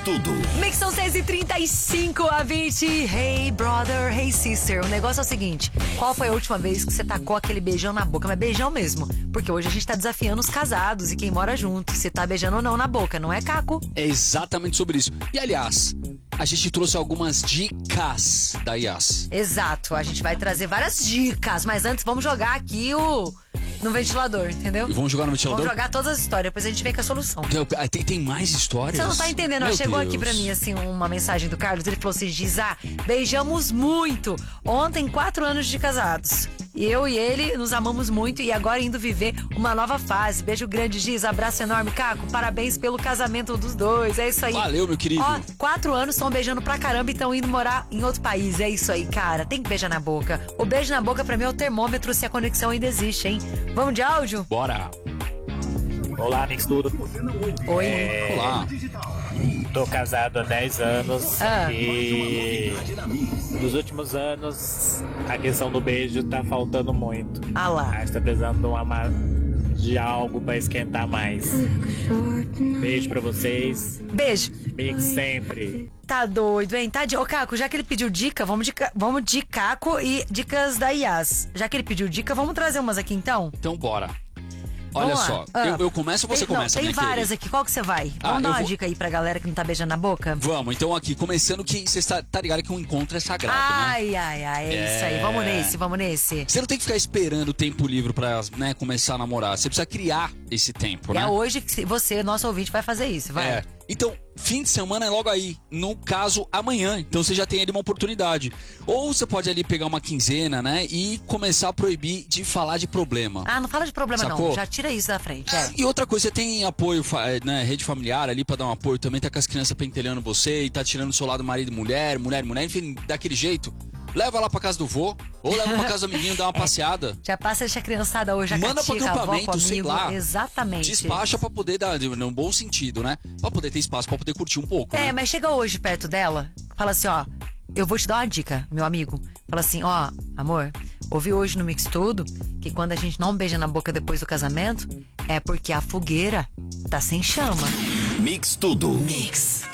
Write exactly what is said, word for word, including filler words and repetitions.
Tudo. Mix são seis e trinta e cinco a vinte. Hey brother, hey sister. O negócio é o seguinte: qual foi a última vez que você tacou aquele beijão na boca? Mas beijão mesmo. Porque hoje a gente tá desafiando os casados e quem mora junto. Se tá beijando ou não na boca, não é, Caco? É exatamente sobre isso. E aliás, a gente trouxe algumas dicas da Yas. Exato, a gente vai trazer várias dicas. Mas antes vamos jogar aqui o... no ventilador, entendeu? Vamos jogar no ventilador? Vamos jogar todas as histórias, depois a gente vem com a solução. Tem, tem, tem mais histórias? Você não tá entendendo, ó, chegou Deus. aqui pra mim, assim, uma mensagem do Carlos. Ele falou assim: Giz, ah, beijamos muito. Ontem, quatro anos de casados. E eu e ele nos amamos muito e agora indo viver uma nova fase. Beijo grande, Giz, abraço enorme, Caco. Parabéns pelo casamento dos dois, é isso aí. Valeu, meu querido. Ó, quatro anos, estão beijando pra caramba e estão indo morar em outro país. É isso aí, cara, tem que beijar na boca. O beijo na boca pra mim é o termômetro se a conexão ainda existe, hein? Vamos de áudio? Bora. Olá, Mix Tudo. Oi. É, Olá. Tô casado há dez anos Ah. e nos últimos anos a questão do beijo tá faltando muito. Ah lá. A gente tá precisando de, uma, de algo pra esquentar mais. Beijo pra vocês. Beijo. Mix sempre. Tá doido, hein? Tá de... Ô, Caco, já que ele pediu dica, vamos de, ca- vamos de Caco e dicas da Yas. Já que ele pediu dica, vamos trazer umas aqui então? Então bora. Olha Vamos lá. só, Ah. eu, eu começo ou você tem, começa, Não, tem minha várias querida? aqui, qual que você vai? Ah, Vamos dar eu uma vou- dica aí pra galera que não tá beijando na boca? Vamos, então aqui, começando que você está, tá ligado que um encontro é sagrado, né? Ai, ai, ai, é, É. isso aí. Vamos nesse, vamos nesse. Você não tem que ficar esperando o tempo livre pra, né, começar a namorar. Você precisa criar esse tempo, E né? é hoje que você, nosso ouvinte, vai fazer isso, vai. É. Então, fim de semana é logo aí. No caso, amanhã. Então você já tem ali uma oportunidade. Ou você pode ali pegar uma quinzena, né? E começar a proibir de falar de problema. Ah, não fala de problema Sacou? não, já tira isso da frente. É. E outra coisa, você tem apoio, fa- né, rede familiar ali pra dar um apoio, também tá com as crianças pentelhando você e tá tirando do seu lado marido e mulher, mulher e mulher, enfim, daquele jeito. Leva lá pra casa do vô, ou leva pra casa do amiguinho, dá uma passeada. Já passa deixa a criançada hoje, a Manda pro catica, a avó, com o acampamento, sei amigo. lá. Exatamente. Despacha pra poder dar, num bom sentido, né? Pra poder ter espaço, pra poder curtir um pouco, É, né? mas chega hoje perto dela, fala assim, ó, eu vou te dar uma dica, meu amigo. Fala assim, ó, amor, ouvi hoje no Mix Tudo que quando a gente não beija na boca depois do casamento, é porque a fogueira tá sem chama. Mix Tudo. Mix.